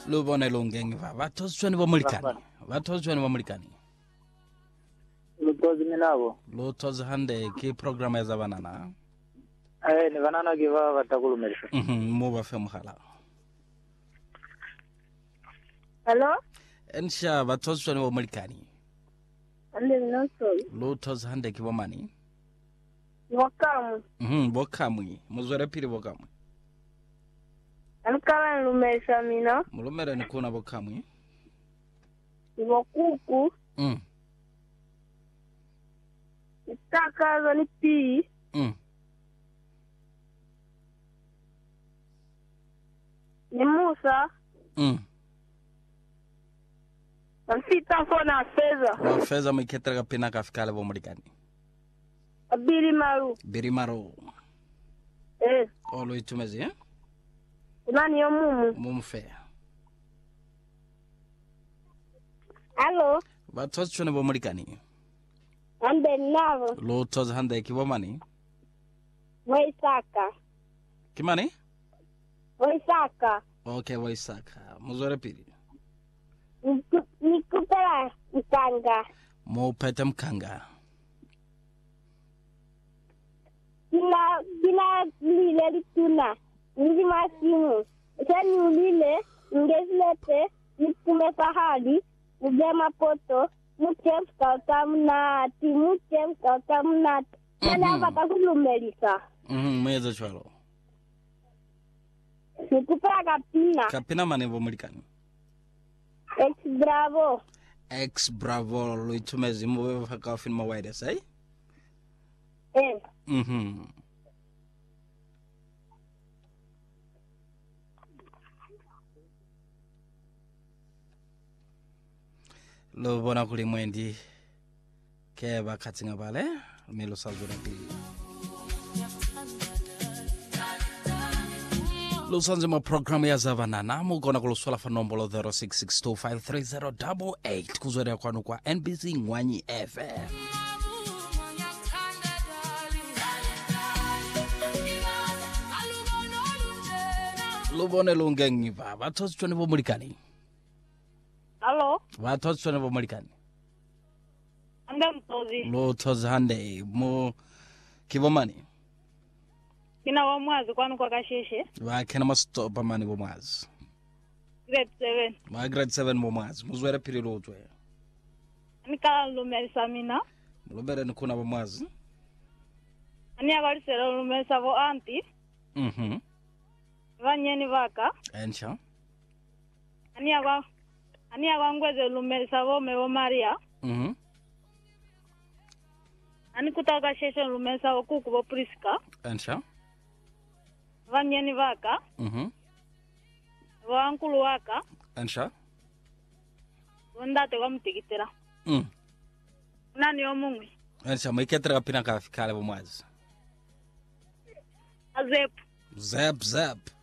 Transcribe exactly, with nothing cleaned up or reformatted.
Lubone lungengi va. Vatozweni vomulikani. Vatozweni vomulikani. Lutozi minabo. Lutozi hande ki program eza banana. Eh ni banana giva vatakulumerisha. Mhm muba fe mukhala. Hello? Ensha vatozweni vomulikani. Ande noso. Lutozi hande ki bomani. Wakamu. Mhm bokamwi. Muzwere pili bokamwi. Ankala lumesha mina. Mulumere ni kuna bokamwi. Iwokuku. Mm. Itakazo ni pi. Mm. Ni Musa. Mm. Namfita fona feza. Wa feza mwiketra kapina kafikale vomulikani. Abiri maru. Birimaro. Eh. Olo itumezi eh? Unani yo mumu. Mumfe. Hello? Vatozweni vomulikani. Ande navo. Lutozi hande ki bomani. Waisaka. Kimani? Waisaka. Okay, waisaka. Muzwere pili. Nikupela mkanga. Mupete mkanga. Kila kila lile lituna. Niji masimu. Sani ulile ngezilete nikume fahali. Ujema poto. Mutem kautamnati. Mutem kautamnati. Nana hapa kakulumelika. Mhm, mweze chwalo. Nikupela kapina. Kapina mani vomulikani. Ex bravo. Ex bravo luitumezi muwe faka fin mawaide say? Eh. Mhm. Lo bona kuli mwendi ke bakatsinga bale melo sazura pili. Lo sanze ma program ya zavanana mugona kuluswala fa nombolo zero six six two five three zero eight eight kuzwere kwanu kwa N B C Ngwanyi F M. Lubone lungengi va vatozweni vomulikani. Hello? Vatozweni vomulikani. Ande mtozi. Lutozi hande mu kibomani. Kina wa mwazi kwanu kwa kasheshe. Vakena mastopa mani bomwazi. Grade seven. Ma grade seven bomwazi. Muzwere pili lutwe. Nikala lumelisa mina. Mulubere ni kuna bomwazi. Ani akalisela lumelisa vo anti. Mhm. Vanyeni vaka. Ensha. Ani akwa ani akwa ngweze lumelisa vo mevo Maria. Mhm. Ani kutaka sheshe lumelisa vo kuku vo Priska. Ensha. Vanyeni vaka. Mhm. Vo ankulu waka. Ensha. Wondate kwa mtikitira. Mm. Nani yo mungwi. Ensha mwiketra kapina kafikale bomwazi. Azep. Zap zap.